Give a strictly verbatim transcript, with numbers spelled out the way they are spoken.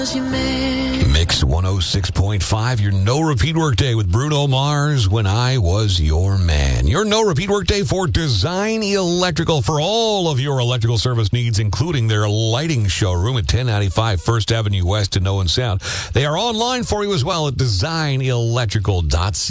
Mix one oh six point five, your no repeat workday with Bruno Mars, When I Was Your Man. Your no repeat workday for Design Electrical for all of your electrical service needs, including their lighting showroom at ten ninety-five First Avenue West in Owen Sound. They are online for you as well at design electrical dot c a.